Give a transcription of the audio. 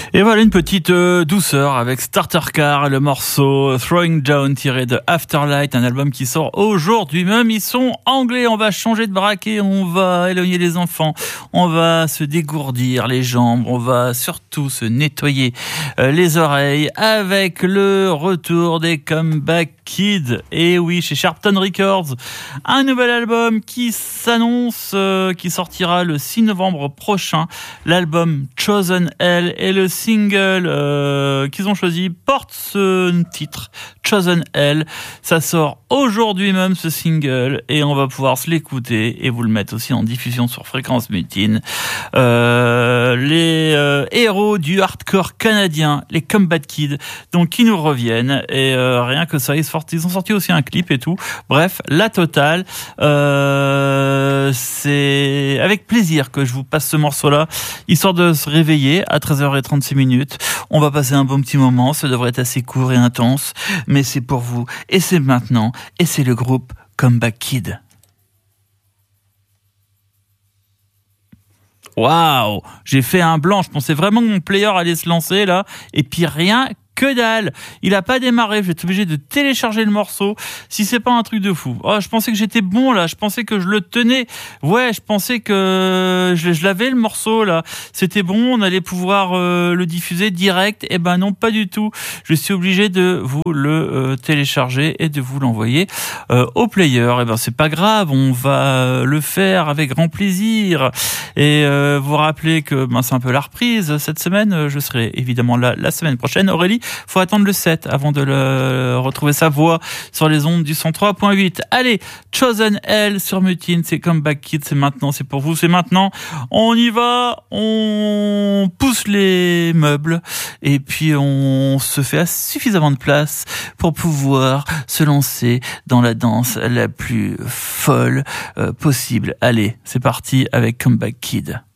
Et voilà une petite douceur avec Starter Car, le morceau Throwing Down tiré de Afterlight, un album qui sort aujourd'hui même. Ils sont anglais, on va changer de braquet, on va éloigner les enfants, on va se dégourdir les jambes, on va surtout se nettoyer les oreilles avec le retour des Comeback Kids. Et oui, chez Sharpton Records, un nouvel album qui s'annonce, qui sortira le 6 novembre prochain. L'album Chosen L et le single qu'ils ont choisi porte ce titre, Chosen L. Ça sort aujourd'hui même, ce single, et on va pouvoir se l'écouter et vous le mettre aussi en diffusion sur Fréquence Mutine. Les héros du hardcore canadien, les Comeback Kids, donc qui nous reviennent, et rien que ça, ils ont sorti aussi un clip et tout. Bref, la totale. C'est avec plaisir que je vous passe ce morceau-là, histoire de se réveiller à 13h36. On va passer un bon petit moment, ça devrait être assez court et intense, mais c'est pour vous, et c'est maintenant, et c'est le groupe Comeback Kids. Waouh, j'ai fait un blanc, je pensais vraiment que mon player allait se lancer là, et puis rien que dalle. Il a pas démarré, je vais être obligé de télécharger le morceau si c'est pas un truc de fou. Oh, je pensais que j'étais bon là, je pensais que je le tenais. Ouais, je pensais que je l'avais le morceau là. C'était bon, on allait pouvoir le diffuser direct. Eh ben non, pas du tout. Je suis obligé de vous le télécharger et de vous l'envoyer au player. Eh ben c'est pas grave, on va le faire avec grand plaisir. Et vous rappelez que c'est un peu la reprise cette semaine. Je serai évidemment là la semaine prochaine. Aurélie, faut attendre le 7 avant de retrouver sa voix sur les ondes du 103.8. Allez, Chosen L sur Mutine, c'est Comeback Kids, c'est maintenant, c'est pour vous, c'est maintenant. On y va, on pousse les meubles et puis on se fait suffisamment de place pour pouvoir se lancer dans la danse la plus folle possible. Allez, c'est parti avec Comeback Kids.